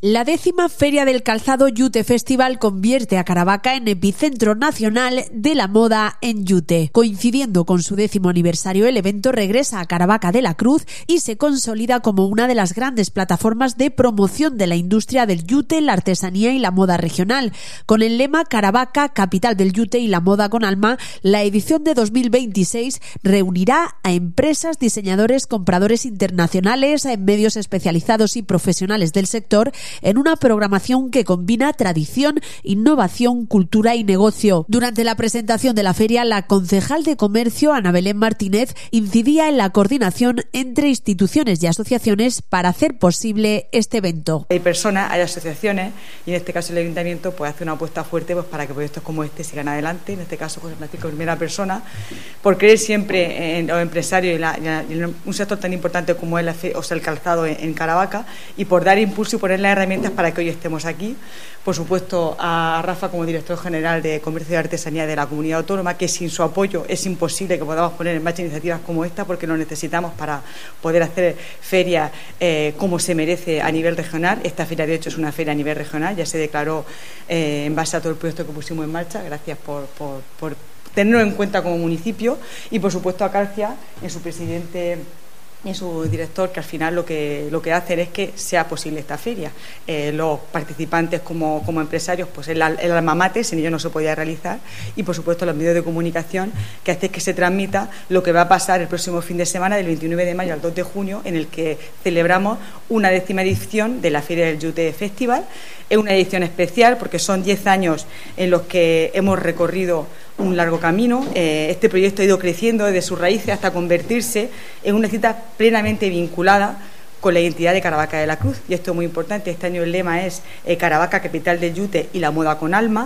La 10ª Feria del Calzado Yute Festival convierte a Caravaca en epicentro nacional de la moda en yute. Coincidiendo con su 10º aniversario, el evento regresa a Caravaca de la Cruz y se consolida como una de las grandes plataformas de promoción de la industria del yute, la artesanía y la moda regional. Con el lema Caravaca, capital del yute y la moda con alma, la edición de 2026 reunirá a empresas, diseñadores, compradores internacionales, a medios especializados y profesionales del sector en una programación que combina tradición, innovación, cultura y negocio. Durante la presentación de la feria, la concejal de Comercio, Ana Belén Martínez, incidía en la coordinación entre instituciones y asociaciones para hacer posible este evento. Hay personas, hay asociaciones y en este caso el Ayuntamiento pues hace una apuesta fuerte pues para que proyectos como este sigan adelante. En este caso José Francisco en primera persona, por creer siempre en los empresarios y en un sector tan importante como es el calzado en Caravaca, y por dar impulso y poner las herramientas para que hoy estemos aquí. Por supuesto a Rafa como director general de Comercio y Artesanía de la Comunidad Autónoma, que sin su apoyo es imposible que podamos poner en marcha iniciativas como esta, porque lo necesitamos para poder hacer ferias como se merece a nivel regional. Esta feria de hecho es una feria a nivel regional, ya se declaró en base a todo el proyecto que pusimos en marcha. Gracias por tenerlo en cuenta como municipio, y por supuesto a Calcia, en su presidente y en su director, que al final lo que hacen es que sea posible esta feria. Los participantes como empresarios, pues el alma mater, sin ello no se podía realizar, y por supuesto los medios de comunicación que hacen que se transmita lo que va a pasar el próximo fin de semana, del 29 de mayo al 2 de junio, en el que celebramos una 10ª edición de la Feria del Yute Festival. Es una edición especial porque son 10 años en los que hemos recorrido un largo camino. Este proyecto ha ido creciendo desde sus raíces hasta convertirse en una cita plenamente vinculada con la identidad de Caravaca de la Cruz, y esto es muy importante. Este año el lema es Caravaca, capital del yute y la moda con alma.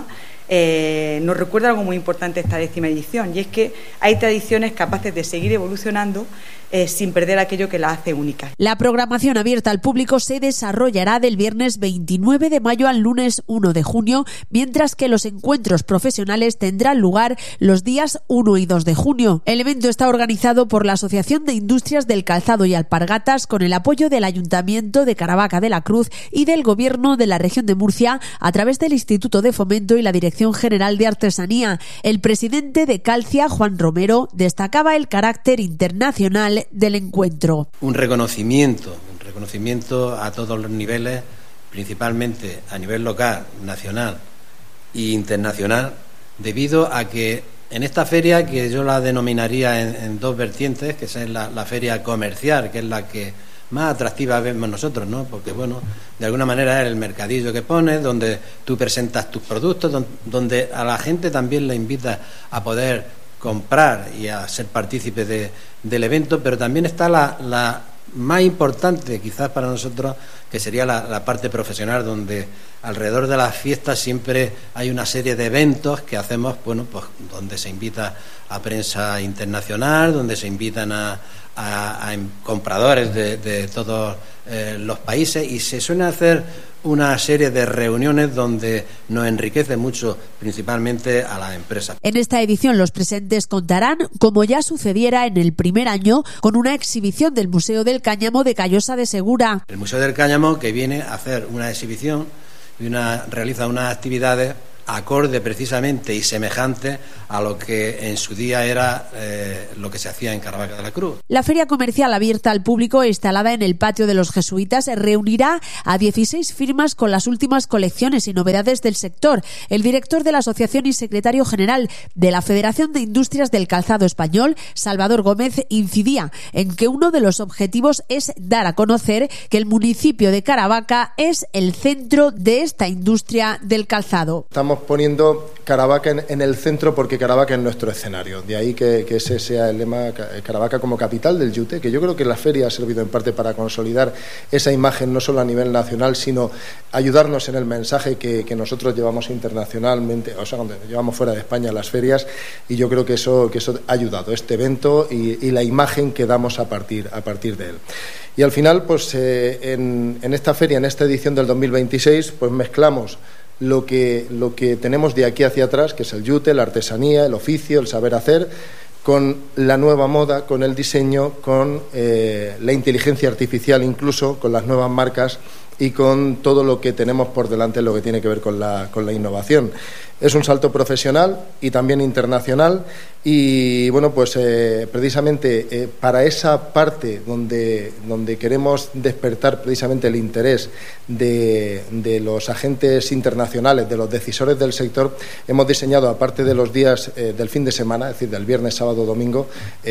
Nos recuerda algo muy importante esta 10ª edición, y es que hay tradiciones capaces de seguir evolucionando sin perder aquello que la hace única. La programación abierta al público se desarrollará del viernes 29 de mayo al lunes 1 de junio, mientras que los encuentros profesionales tendrán lugar los días 1 y 2 de junio. El evento está organizado por la Asociación de Industrias del Calzado y Alpargatas, con el apoyo del Ayuntamiento de Caravaca de la Cruz y del Gobierno de la Región de Murcia, a través del Instituto de Fomento y la Dirección General de Artesanía. El presidente de Calcia, Juan Romero, destacaba el carácter internacional del encuentro. Un reconocimiento a todos los niveles, principalmente a nivel local, nacional e internacional, debido a que en esta feria, que yo la denominaría en dos vertientes, que es la feria comercial, que es la que más atractiva vemos nosotros, ¿no? Porque, bueno, de alguna manera es el mercadillo que pones, donde tú presentas tus productos, donde a la gente también le invitas a poder comprar y a ser partícipe del evento, pero también está la más importante quizás para nosotros, que sería la parte profesional, donde alrededor de las fiestas siempre hay una serie de eventos que hacemos, bueno, pues donde se invita a prensa internacional, donde se invitan a compradores de todos los países, y se suele hacer una serie de reuniones donde nos enriquece mucho, principalmente a las empresas. En esta edición los presentes contarán, como ya sucediera en el primer año, con una exhibición del Museo del Cáñamo de Callosa de Segura. El Museo del Cáñamo, que viene a hacer una exhibición y realiza unas actividades acorde precisamente y semejante a lo que en su día era lo que se hacía en Caravaca de la Cruz. La feria comercial abierta al público, instalada en el patio de los Jesuitas, reunirá a 16 firmas con las últimas colecciones y novedades del sector. El director de la asociación y secretario general de la Federación de Industrias del Calzado Español, Salvador Gómez, incidía en que uno de los objetivos es dar a conocer que el municipio de Caravaca es el centro de esta industria del calzado. Estamos poniendo Caravaca en el centro porque Caravaca es nuestro escenario. De ahí que ese sea el lema, Caravaca como capital del yute, que yo creo que la feria ha servido en parte para consolidar esa imagen, no solo a nivel nacional, sino ayudarnos en el mensaje que nosotros llevamos internacionalmente, o sea, cuando llevamos fuera de España las ferias, y yo creo que eso ha ayudado, este evento y la imagen que damos a partir de él. Y al final, pues en esta feria, en esta edición del 2026, pues mezclamos lo que tenemos de aquí hacia atrás, que es el yute, la artesanía, el oficio, el saber hacer, con la nueva moda, con el diseño, con la inteligencia artificial, incluso con las nuevas marcas y con todo lo que tenemos por delante en lo que tiene que ver con la innovación. Es un salto profesional y también internacional y, bueno, pues precisamente para esa parte donde queremos despertar precisamente el interés de los agentes internacionales, de los decisores del sector, hemos diseñado, aparte de los días del fin de semana, es decir, del viernes, sábado, domingo,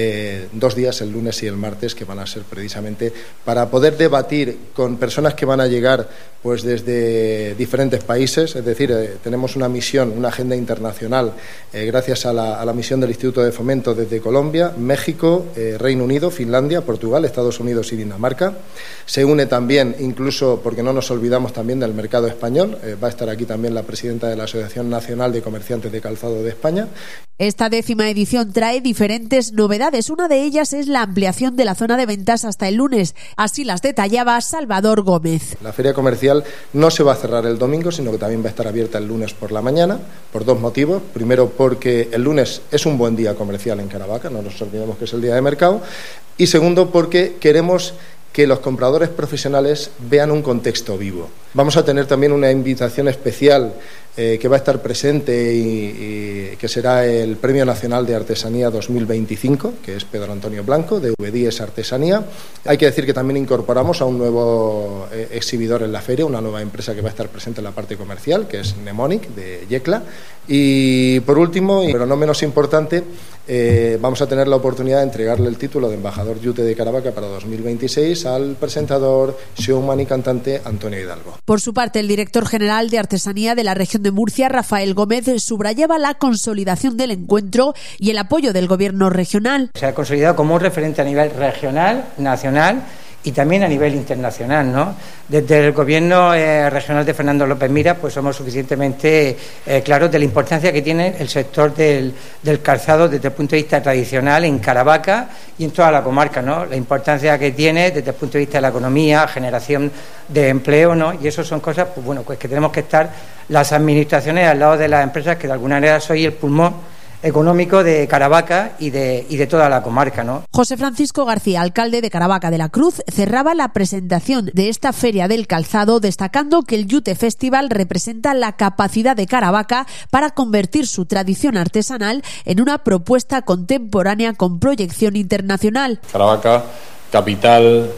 2 días, el lunes y el martes, que van a ser precisamente para poder debatir con personas que van a llegar pues desde diferentes países, es decir, tenemos una misión, una agenda internacional gracias a la misión del Instituto de Fomento desde Colombia, México, Reino Unido, Finlandia, Portugal, Estados Unidos y Dinamarca. Se une también, incluso porque no nos olvidamos también del mercado español, va a estar aquí también la presidenta de la Asociación Nacional de Comerciantes de Calzado de España. Esta 10ª edición trae diferentes novedades. Una de ellas es la ampliación de la zona de ventas hasta el lunes. Así las detallaba Salvador Gómez. La feria comercial no se va a cerrar el domingo, sino que también va a estar abierta el lunes por la mañana, por 2 motivos. Primero, porque el lunes es un buen día comercial en Caravaca, no nos olvidemos que es el día de mercado. Y segundo, porque queremos que los compradores profesionales vean un contexto vivo. Vamos a tener también una invitación especial que va a estar presente y que será el Premio Nacional de Artesanía 2025, que es Pedro Antonio Blanco, de V10 Artesanía. Hay que decir que también incorporamos a un nuevo exhibidor en la feria, una nueva empresa que va a estar presente en la parte comercial, que es Mnemonic, de Yecla. Y por último, pero no menos importante, vamos a tener la oportunidad de entregarle el título de embajador Yute de Caravaca para 2026 al presentador, showman y cantante Antonio Hidalgo. Por su parte, el director general de Artesanía de la región de Murcia, Rafael Gómez, subrayaba la consolidación del encuentro y el apoyo del gobierno regional. Se ha consolidado como un referente a nivel regional, nacional y también a nivel internacional, ¿no? Desde el gobierno regional de Fernando López Miras, pues somos suficientemente claros de la importancia que tiene el sector del calzado desde el punto de vista tradicional en Caravaca y en toda la comarca, ¿no? La importancia que tiene desde el punto de vista de la economía, generación de empleo, ¿no? Y eso son cosas, pues bueno, pues que tenemos que estar las administraciones al lado de las empresas, que de alguna manera soy el pulmón económico de Caravaca y de toda la comarca, ¿no? José Francisco García, alcalde de Caravaca de la Cruz, cerraba la presentación de esta Feria del Calzado destacando que el Yute Festival representa la capacidad de Caravaca para convertir su tradición artesanal en una propuesta contemporánea con proyección internacional. Caravaca, capital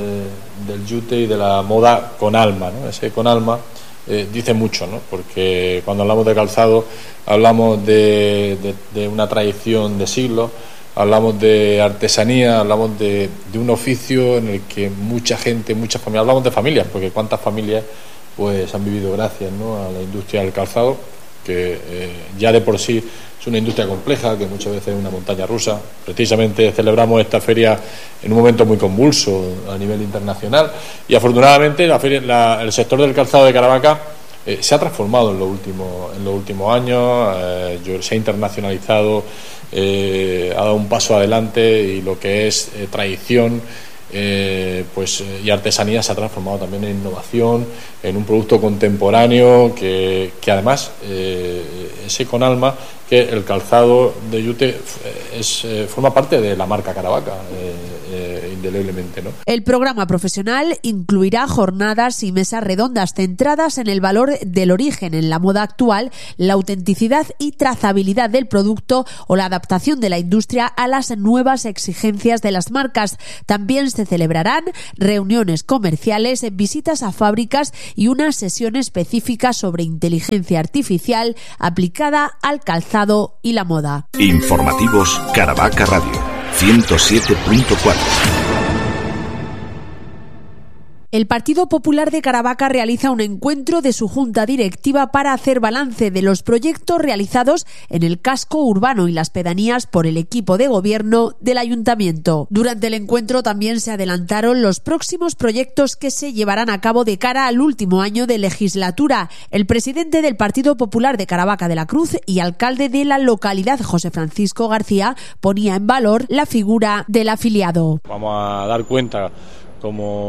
del yute y de la moda con alma, ¿no? Ese con alma dice mucho, ¿no? Porque cuando hablamos de calzado hablamos de una tradición de siglos, hablamos de artesanía, hablamos de un oficio en el que mucha gente, muchas familias, hablamos de familias, porque cuántas familias pues han vivido gracias, ¿no?, a la industria del calzado, que ya de por sí es una industria compleja, que muchas veces es una montaña rusa. Precisamente celebramos esta feria en un momento muy convulso a nivel internacional y afortunadamente el sector del calzado de Caravaca se ha transformado en los últimos años, se ha internacionalizado, ha dado un paso adelante y lo que es tradición y artesanía se ha transformado también en innovación, en un producto contemporáneo que además ese con alma, que el calzado de yute forma parte de la marca Caravaca indeleblemente, ¿no? El programa profesional incluirá jornadas y mesas redondas centradas en el valor del origen en la moda actual, la autenticidad y trazabilidad del producto o la adaptación de la industria a las nuevas exigencias de las marcas. También se celebrarán reuniones comerciales, visitas a fábricas y una sesión específica sobre inteligencia artificial aplicada al calzado y la moda. Informativos Caravaca Radio 107.4. El Partido Popular de Caravaca realiza un encuentro de su junta directiva para hacer balance de los proyectos realizados en el casco urbano y las pedanías por el equipo de gobierno del ayuntamiento. Durante el encuentro también se adelantaron los próximos proyectos que se llevarán a cabo de cara al último año de legislatura. El presidente del Partido Popular de Caravaca de la Cruz y alcalde de la localidad, José Francisco García, ponía en valor la figura del afiliado. Vamos a dar cuenta,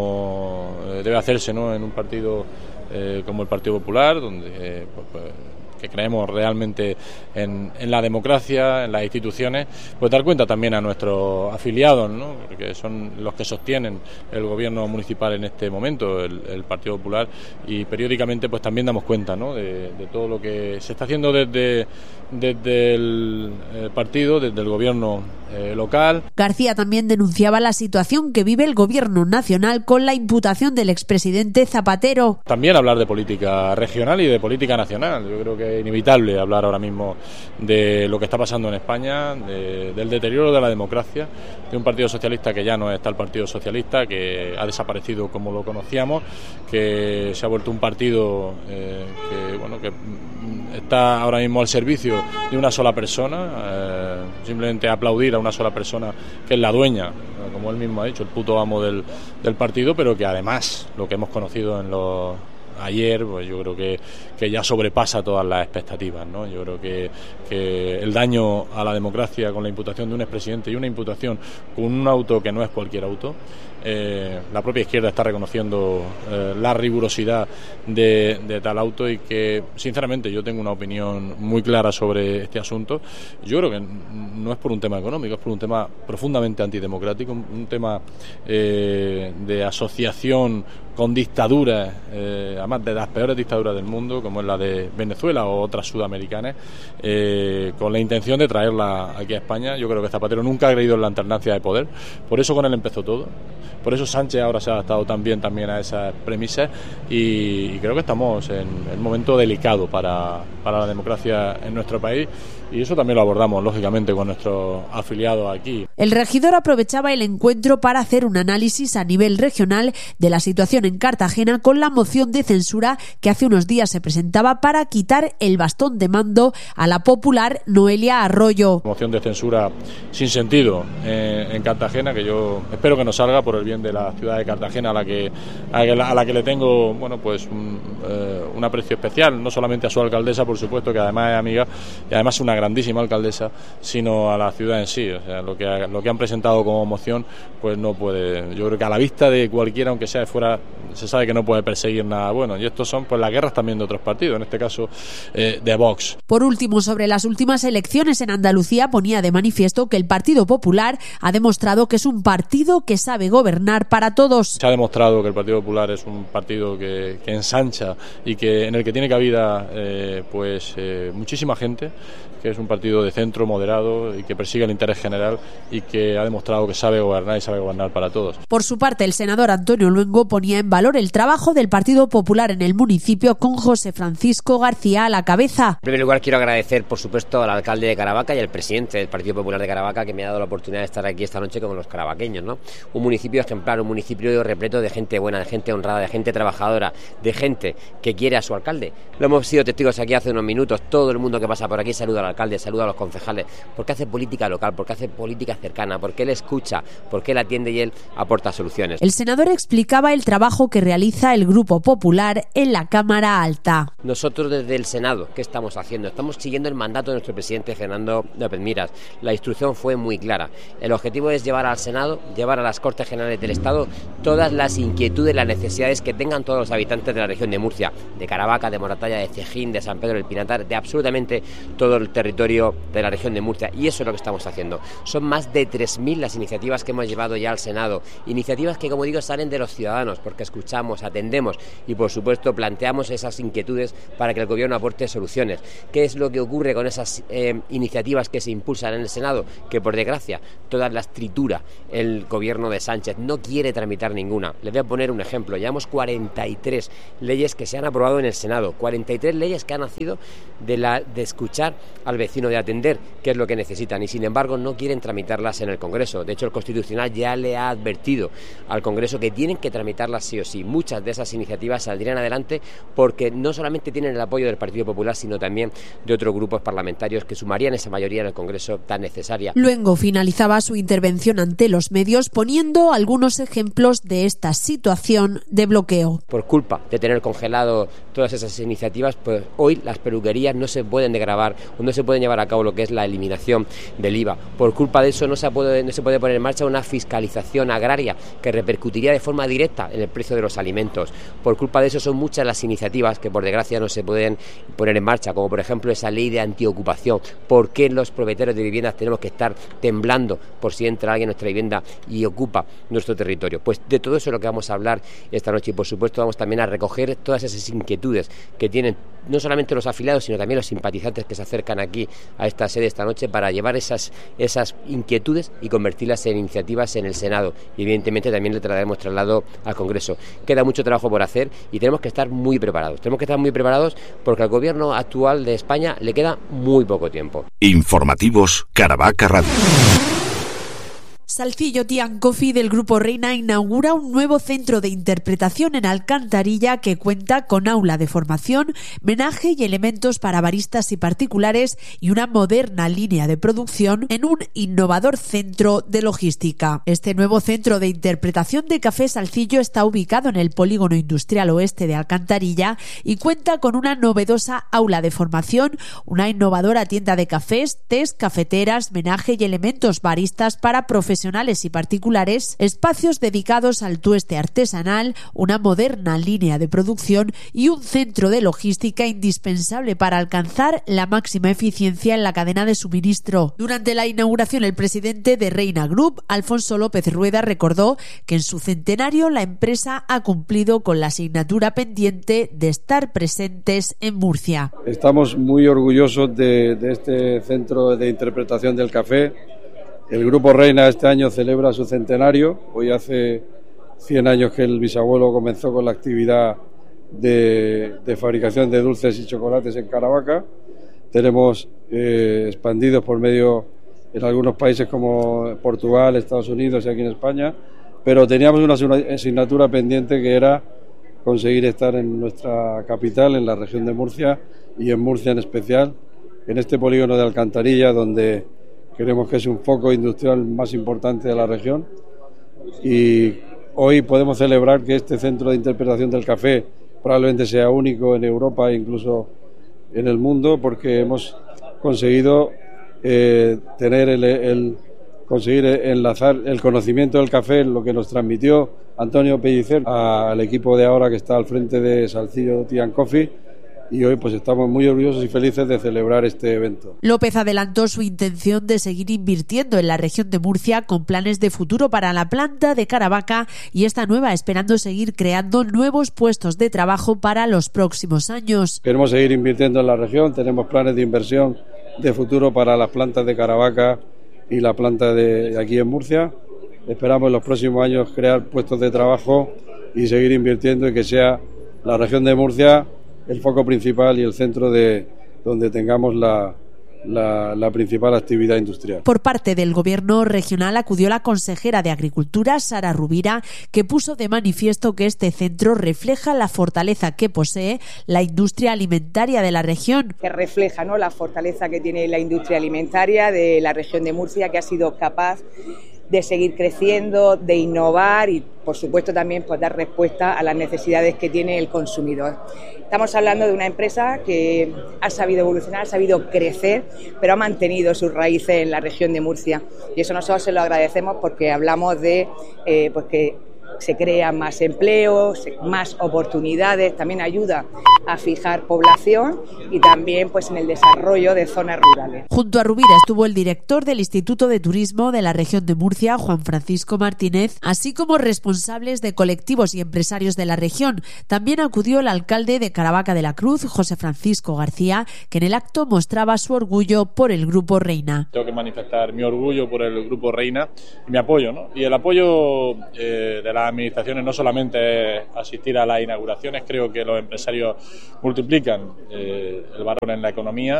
como debe hacerse, ¿no?, en un partido como el Partido Popular, donde que creemos realmente en la democracia, en las instituciones, pues dar cuenta también a nuestros afiliados, ¿no? Porque son los que sostienen el gobierno municipal en este momento, el Partido Popular, y periódicamente pues también damos cuenta, ¿no? de todo lo que se está haciendo desde el partido, desde el gobierno local. García también denunciaba la situación que vive el gobierno nacional con la imputación del expresidente Zapatero. También hablar de política regional y de política nacional. Yo creo que es inevitable hablar ahora mismo de lo que está pasando en España, del deterioro de la democracia, de un partido socialista que ya no está el Partido Socialista, que ha desaparecido como lo conocíamos, que se ha vuelto un partido que está ahora mismo al servicio de una sola persona, simplemente aplaudir a una sola persona que es la dueña, como él mismo ha dicho, el puto amo del partido, pero que además lo que hemos conocido ayer, pues yo creo que ya sobrepasa todas las expectativas, ¿no? Yo creo que el daño a la democracia con la imputación de un expresidente y una imputación con un auto que no es cualquier auto, la propia izquierda está reconociendo la rigurosidad de tal auto, y que sinceramente yo tengo una opinión muy clara sobre este asunto. Yo creo que no es por un tema económico, es por un tema profundamente antidemocrático, un tema de asociación con dictaduras, además de las peores dictaduras del mundo, como es la de Venezuela o otras sudamericanas, con la intención de traerla aquí a España. Yo creo que Zapatero nunca ha creído en la alternancia de poder, por eso con él empezó todo. Por eso Sánchez ahora se ha adaptado también a esas premisas, y creo que estamos en un momento delicado para la democracia en nuestro país, y eso también lo abordamos lógicamente con nuestros afiliados aquí. El regidor aprovechaba el encuentro para hacer un análisis a nivel regional de la situación en Cartagena con la moción de censura que hace unos días se presentaba para quitar el bastón de mando a la popular Noelia Arroyo. Moción de censura sin sentido en Cartagena, que yo espero que no salga por el bien de la ciudad de Cartagena, a la que le tengo un aprecio especial, no solamente a su alcaldesa, por supuesto, que además es amiga y además es una grandísima alcaldesa, sino a la ciudad en sí. O sea, lo que han presentado como moción, pues no puede, yo creo que a la vista de cualquiera, aunque sea de fuera, se sabe que no puede perseguir nada bueno, y estos son pues las guerras también de otros partidos, en este caso de Vox. Por último, sobre las últimas elecciones en Andalucía, ponía de manifiesto que el Partido Popular ha demostrado que es un partido que sabe gobernar para todos. Se ha demostrado que el Partido Popular es un partido que ensancha y en el que tiene cabida muchísima gente, que es un partido de centro moderado y que persigue el interés general, y que ha demostrado que sabe gobernar y sabe gobernar para todos. Por su parte, el senador Antonio Luengo ponía en valor el trabajo del Partido Popular en el municipio, con José Francisco García a la cabeza. En primer lugar, quiero agradecer, por supuesto, al alcalde de Caravaca y al presidente del Partido Popular de Caravaca, que me ha dado la oportunidad de estar aquí esta noche con los caravaqueños, ¿no? Un municipio ejemplar, un municipio repleto de gente buena, de gente honrada, de gente trabajadora, de gente que quiere a su alcalde. Lo hemos sido testigos aquí hace unos minutos. Todo el mundo que pasa por aquí saluda al alcalde, saluda a los concejales, porque hace política local, porque hace política cercana, porque él escucha, porque él atiende y él aporta soluciones. El senador explicaba el trabajo que realiza el Grupo Popular en la Cámara Alta. Nosotros desde el Senado, ¿qué estamos haciendo? Estamos siguiendo el mandato de nuestro presidente Fernando López Miras. La instrucción fue muy clara. El objetivo es llevar al Senado, llevar a las Cortes Generales del Estado todas las inquietudes, las necesidades que tengan todos los habitantes de la región de Murcia, de Caravaca, de Moratalla, de Cejín, de San Pedro del Pinatar, de absolutamente todo el territorio de la región de Murcia, y eso es lo que estamos haciendo. Son más de 3.000 las iniciativas que hemos llevado ya al Senado, iniciativas que, como digo, salen de los ciudadanos, porque escuchamos, atendemos y, por supuesto, planteamos esas inquietudes para que el gobierno aporte soluciones. ¿Qué es lo que ocurre con esas iniciativas que se impulsan en el Senado? Que, por desgracia, todas las tritura el gobierno de Sánchez, no quiere tramitar ninguna. Les voy a poner un ejemplo. Llevamos 43 leyes que se han aprobado en el Senado, 43 leyes que han nacido de escuchar al vecino, de atender qué es lo que necesitan, y sin embargo no quieren tramitarlas en el Congreso. De hecho, el Constitucional ya le ha advertido al Congreso que tienen que tramitarlas sí o sí. Muchas de esas iniciativas saldrían adelante porque no solamente tienen el apoyo del Partido Popular, sino también de otros grupos parlamentarios que sumarían esa mayoría en el Congreso tan necesaria. Luengo finalizaba su intervención ante los medios poniendo algunos algunos ejemplos de esta situación de bloqueo. Por culpa de tener congelado todas esas iniciativas, pues hoy las peluquerías no se pueden degravar o no se pueden llevar a cabo lo que es la eliminación del IVA. Por culpa de eso no se puede poner en marcha una fiscalización agraria que repercutiría de forma directa en el precio de los alimentos. Por culpa de eso son muchas las iniciativas que por desgracia no se pueden poner en marcha, como por ejemplo esa ley de antiocupación. ¿Por qué los propietarios de viviendas tenemos que estar temblando por si entra alguien en nuestra vivienda y ocupa nuestro territorio? Pues de todo eso es lo que vamos a hablar esta noche y por supuesto vamos también a recoger todas esas inquietudes que tienen no solamente los afiliados sino también los simpatizantes que se acercan aquí a esta sede esta noche para llevar esas inquietudes y convertirlas en iniciativas en el Senado y evidentemente también le traeremos traslado al Congreso. Queda mucho trabajo por hacer y tenemos que estar muy preparados. Tenemos que estar muy preparados porque al gobierno actual de España le queda muy poco tiempo. Informativos Caravaca Radio. Salcillo Tea & Coffee del Grupo Reina inaugura un nuevo centro de interpretación en Alcantarilla que cuenta con aula de formación, menaje y elementos para baristas y particulares y una moderna línea de producción en un innovador centro de logística. Este nuevo centro de interpretación de café Salcillo está ubicado en el Polígono Industrial Oeste de Alcantarilla y cuenta con una novedosa aula de formación, una innovadora tienda de cafés, tés, cafeteras, menaje y elementos baristas para profesionales y particulares, espacios dedicados al tueste artesanal, una moderna línea de producción y un centro de logística indispensable para alcanzar la máxima eficiencia en la cadena de suministro. Durante la inauguración, el presidente de Reina Group, Alfonso López Rueda, recordó que en su centenario la empresa ha cumplido con la asignatura pendiente de estar presentes en Murcia. Estamos muy orgullosos de este centro de interpretación del café. El Grupo Reina este año celebra su centenario. Hoy hace 100 años que el bisabuelo comenzó con la actividad de fabricación de dulces y chocolates en Caravaca. Tenemos expandidos por medio en algunos países como Portugal, Estados Unidos y aquí en España, pero teníamos una asignatura pendiente que era conseguir estar en nuestra capital, en la región de Murcia y en Murcia en especial, en este polígono de Alcantarilla, donde creemos que es un foco industrial más importante de la región y hoy podemos celebrar que este centro de interpretación del café probablemente sea único en Europa e incluso en el mundo porque hemos conseguido conseguir enlazar el conocimiento del café, lo que nos transmitió Antonio Pellicer al equipo de ahora que está al frente de Salcillo Tea & Coffee. Y hoy pues estamos muy orgullosos y felices de celebrar este evento. López adelantó su intención de seguir invirtiendo en la región de Murcia con planes de futuro para la planta de Caravaca y esta nueva, esperando seguir creando nuevos puestos de trabajo para los próximos años. Queremos seguir invirtiendo en la región, tenemos planes de inversión de futuro para las plantas de Caravaca y la planta de aquí en Murcia. Esperamos en los próximos años crear puestos de trabajo y seguir invirtiendo y que sea la región de Murcia el foco principal y el centro de donde tengamos la principal actividad industrial. Por parte del Gobierno regional acudió la consejera de Agricultura, Sara Rubira, que puso de manifiesto que este centro refleja la fortaleza que posee la industria alimentaria de la región. Que refleja, ¿no?, la fortaleza que tiene la industria alimentaria de la región de Murcia, que ha sido capaz de seguir creciendo, de innovar y, por supuesto, también pues, dar respuesta a las necesidades que tiene el consumidor. Estamos hablando de una empresa que ha sabido evolucionar, ha sabido crecer, pero ha mantenido sus raíces en la región de Murcia. Y eso nosotros se lo agradecemos porque hablamos de pues que se crean más empleos, más oportunidades, también ayuda a fijar población y también pues en el desarrollo de zonas rurales. Junto a Rubira estuvo el director del Instituto de Turismo de la región de Murcia, Juan Francisco Martínez, así como responsables de colectivos y empresarios de la región. También acudió el alcalde de Caravaca de la Cruz, José Francisco García, que en el acto mostraba su orgullo por el Grupo Reina. Tengo que manifestar mi orgullo por el Grupo Reina y mi apoyo, ¿no? Y el apoyo de las administraciones no solamente es asistir a las inauguraciones, creo que los empresarios multiplican el valor en la economía,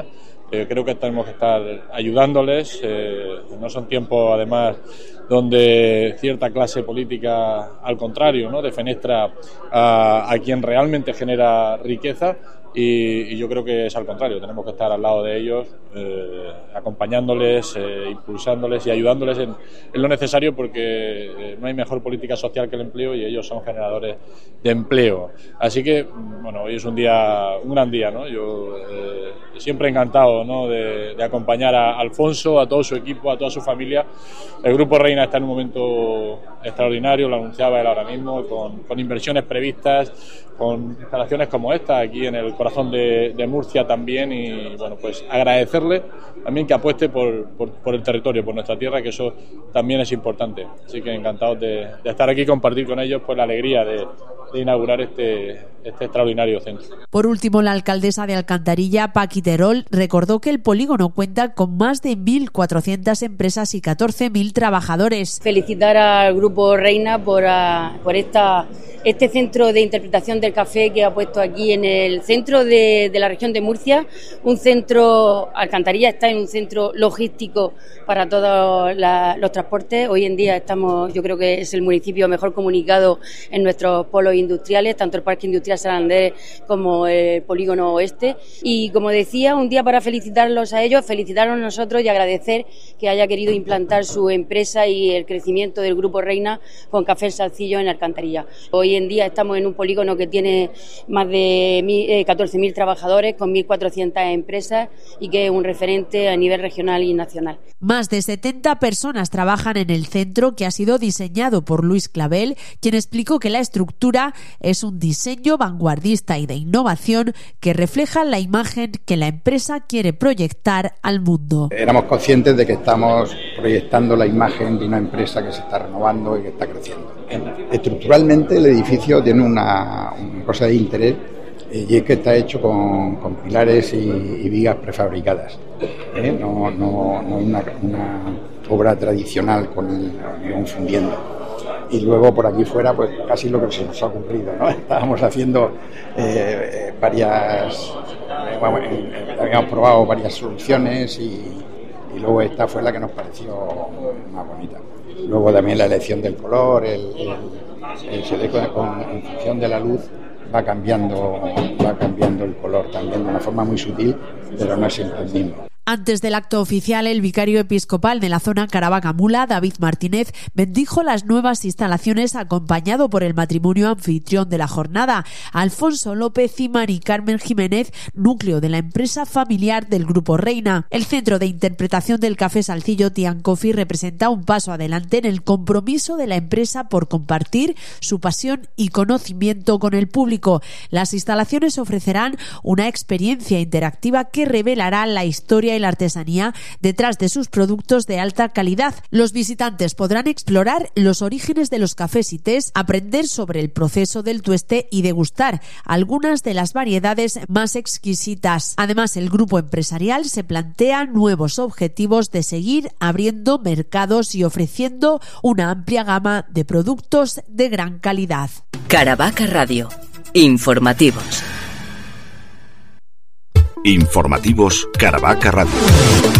Creo que tenemos que estar ayudándoles. No son tiempos, además, donde cierta clase política, al contrario, ¿no?, defenestra a quien realmente genera riqueza. Y yo creo que es al contrario, tenemos que estar al lado de ellos, acompañándoles, impulsándoles y ayudándoles en lo necesario, porque no hay mejor política social que el empleo y ellos son generadores de empleo. Así que, bueno, hoy es un gran día, ¿no? Yo siempre encantado, ¿no?, de acompañar a Alfonso, a todo su equipo, a toda su familia. El Grupo Reina está en un momento extraordinario, lo anunciaba él ahora mismo, con inversiones previstas, con instalaciones como esta aquí en el corazón de Murcia también, y bueno, pues agradecerle también que apueste por el territorio, por nuestra tierra, que eso también es importante. Así que encantados de estar aquí y compartir con ellos pues la alegría de inaugurar este extraordinario centro. Por último, la alcaldesa de Alcantarilla, Paqui Terol, recordó que el polígono cuenta con más de 1.400 empresas y 14.000 trabajadores. Felicitar al Grupo Reina por este centro de interpretación del café que ha puesto aquí en el centro de la región de Murcia. Un centro, Alcantarilla está en un centro logístico para todos los transportes. Hoy en día yo creo que es el municipio mejor comunicado en nuestros polos industriales, tanto el Parque Industrial San Andrés como el Polígono Oeste. Y como decía, un día para felicitarlos a ellos, felicitarnos nosotros y agradecer que haya querido implantar su empresa y el crecimiento del Grupo Reina con Café El Salcillo en Alcantarilla. Hoy en día estamos en un polígono que tiene más de 14.000 trabajadores con 1.400 empresas y que es un referente a nivel regional y nacional. Más de 70 personas trabajan en el centro, que ha sido diseñado por Luis Clavel, quien explicó que la estructura es un diseño vanguardista y de innovación que refleja la imagen que la empresa quiere proyectar al mundo. Éramos conscientes de que estamos proyectando la imagen de una empresa que se está renovando y que está creciendo. Estructuralmente el edificio tiene una cosa de interés, y es que está hecho con pilares y vigas prefabricadas. No una obra tradicional con el hormigón fundiendo. Y luego por aquí fuera, pues casi lo que se nos ha ocurrido, ¿no? Estábamos haciendo habíamos probado varias soluciones y luego esta fue la que nos pareció más bonita. Luego también la elección del color, se ve en función de la luz va cambiando el color también de una forma muy sutil, pero no es siempre el mismo. Antes del acto oficial, el vicario episcopal de la zona Caravaca-Mula, David Martínez, bendijo las nuevas instalaciones acompañado por el matrimonio anfitrión de la jornada, Alfonso López y Mari Carmen Jiménez, núcleo de la empresa familiar del Grupo Reina. El Centro de Interpretación del Café Salcillo Tea & Coffee representa un paso adelante en el compromiso de la empresa por compartir su pasión y conocimiento con el público. Las instalaciones ofrecerán una experiencia interactiva que revelará la historia y la artesanía detrás de sus productos de alta calidad. Los visitantes podrán explorar los orígenes de los cafés y tés, aprender sobre el proceso del tueste y degustar algunas de las variedades más exquisitas. Además, el grupo empresarial se plantea nuevos objetivos de seguir abriendo mercados y ofreciendo una amplia gama de productos de gran calidad. Caravaca Radio. Informativos. Informativos Caravaca Radio.